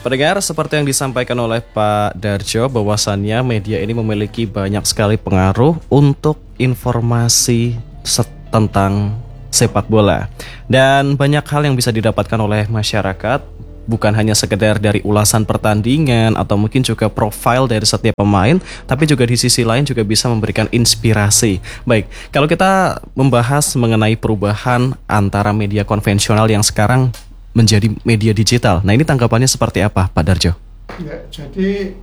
Pendengar, seperti yang disampaikan oleh Pak Darjo, bahwasannya media ini memiliki banyak sekali pengaruh untuk informasi tentang sepak bola. Dan banyak hal yang bisa didapatkan oleh masyarakat, bukan hanya sekedar dari ulasan pertandingan atau mungkin juga profil dari setiap pemain, tapi juga di sisi lain juga bisa memberikan inspirasi. Baik, kalau kita membahas mengenai perubahan antara media konvensional yang sekarang menjadi media digital, nah ini tanggapannya seperti apa, Pak Darjo? Ya, jadi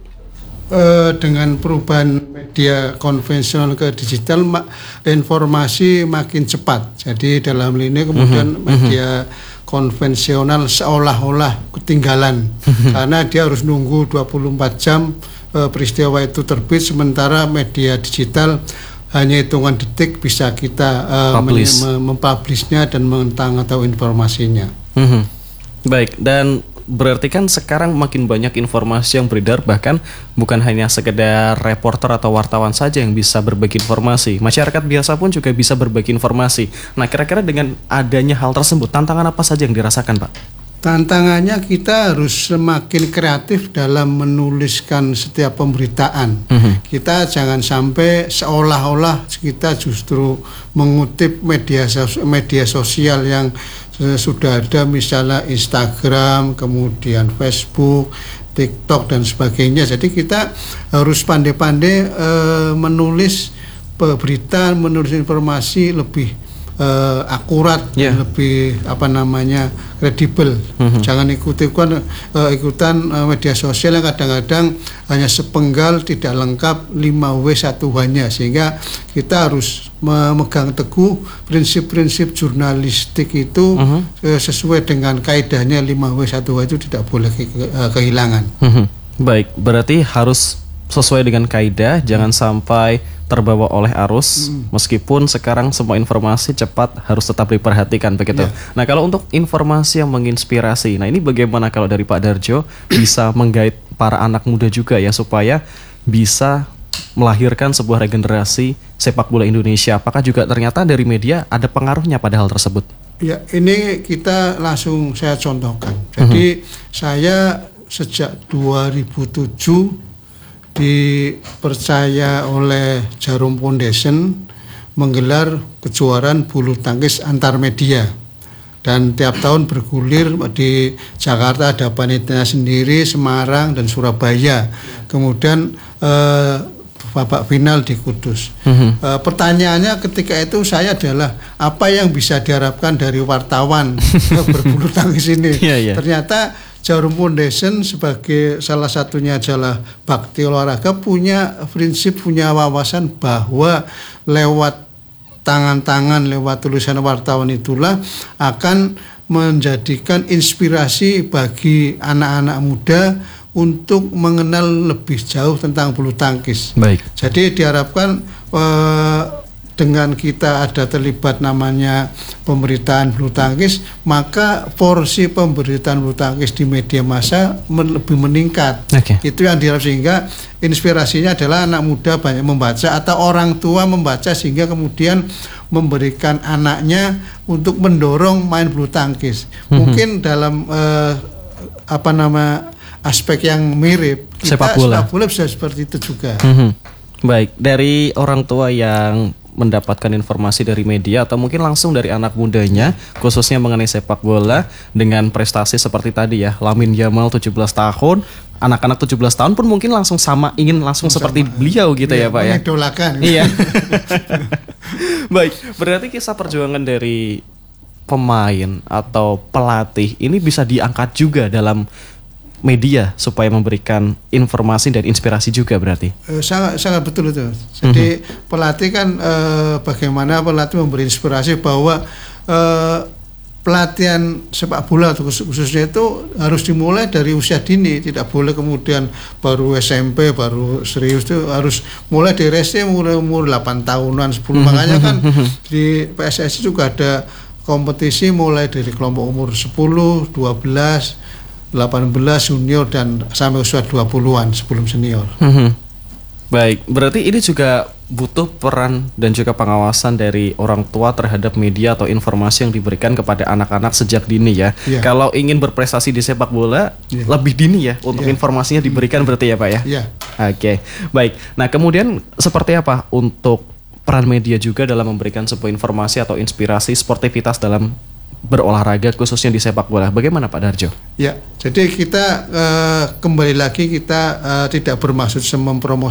dengan perubahan media konvensional ke digital, informasi makin cepat. Jadi dalam hal ini kemudian media konvensional seolah-olah ketinggalan karena dia harus nunggu 24 jam peristiwa itu terbit, sementara media digital hanya hitungan detik bisa kita mempublishnya dan tahu informasinya. Baik, dan berarti kan sekarang makin banyak informasi yang beredar, bahkan bukan hanya sekedar reporter atau wartawan saja yang bisa berbagi informasi. Masyarakat biasa pun juga bisa berbagi informasi. Nah, kira-kira dengan adanya hal tersebut, tantangan apa saja yang dirasakan, Pak? Tantangannya kita harus semakin kreatif dalam menuliskan setiap pemberitaan. Kita jangan sampai seolah-olah kita justru mengutip media sosial yang sudah ada, misalnya Instagram, kemudian Facebook, TikTok dan sebagainya. Jadi kita harus pandai-pandai menulis berita, menulis informasi lebih akurat, lebih kredibel. Jangan ikutan media sosial yang kadang-kadang hanya sepenggal, tidak lengkap, 5W1H-nya, sehingga kita harus memegang teguh prinsip-prinsip jurnalistik itu sesuai dengan kaidahnya 5W1H itu tidak boleh kehilangan. Baik, berarti harus sesuai dengan kaidah, jangan sampai terbawa oleh arus, meskipun sekarang semua informasi cepat harus tetap diperhatikan begitu. Nah, kalau untuk informasi yang menginspirasi, nah ini bagaimana kalau dari Pak Darjo bisa menggait para anak muda juga ya, supaya bisa melahirkan sebuah regenerasi sepak bola Indonesia? Apakah juga ternyata dari media ada pengaruhnya pada hal tersebut? Ya, ini kita langsung saya contohkan. Jadi saya sejak 2007 dipercaya oleh Jarum Foundation menggelar kejuaraan bulu tangkis antar media, dan tiap tahun bergulir di Jakarta ada panitia sendiri, Semarang dan Surabaya, kemudian babak final di Kudus. Pertanyaannya ketika itu saya adalah apa yang bisa diharapkan dari wartawan berbulu tangkis ini? Ternyata Jarum Foundation sebagai salah satunya adalah bakti olahraga punya prinsip, punya wawasan bahwa lewat tangan-tangan, lewat tulisan wartawan itulah akan menjadikan inspirasi bagi anak-anak muda untuk mengenal lebih jauh tentang bulu tangkis. Baik. Jadi diharapkan dengan kita ada terlibat namanya pemberitaan bulu tangkis, maka porsi pemberitaan bulu tangkis di media massa lebih meningkat. Itu yang diharapkan, sehingga inspirasinya adalah anak muda banyak membaca atau orang tua membaca, sehingga kemudian memberikan anaknya untuk mendorong main bulu tangkis. Mungkin dalam aspek yang mirip, sepak bola bisa seperti itu juga. Baik, dari orang tua yang mendapatkan informasi dari media atau mungkin langsung dari anak mudanya, khususnya mengenai sepak bola dengan prestasi seperti tadi ya, Lamine Yamal 17 tahun, anak-anak 17 tahun pun mungkin langsung ingin seperti beliau gitu ya Pak ya. Iya. Baik, berarti kisah perjuangan dari pemain atau pelatih ini bisa diangkat juga dalam media supaya memberikan informasi dan inspirasi juga berarti. Sangat betul itu. Jadi pelatih kan bagaimana pelatih memberi inspirasi bahwa pelatihan sepak bola khususnya itu harus dimulai dari usia dini, tidak boleh kemudian baru SMP baru serius, itu harus mulai dari SD, mulai umur 8 tahunan 10. Makanya kan di PSSI juga ada kompetisi mulai dari kelompok umur 10, 12, 18 junior dan sampai usia 20-an sebelum senior. Baik, berarti ini juga butuh peran dan juga pengawasan dari orang tua terhadap media atau informasi yang diberikan kepada anak-anak sejak dini ya. Iya. Kalau ingin berprestasi di sepak bola, lebih dini ya untuk informasinya diberikan berarti ya Pak ya? Iya. Oke, baik. Nah kemudian seperti apa untuk peran media juga dalam memberikan sebuah informasi atau inspirasi sportivitas dalam berolahraga khususnya di sepak bola? Bagaimana Pak Darjo? Ya, jadi kita kembali lagi kita tidak bermaksud mempromosikan